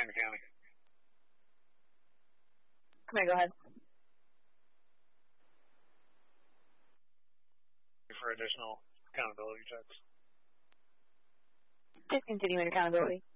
Miranda County. Okay, go ahead. For additional accountability checks. Just continuing accountability.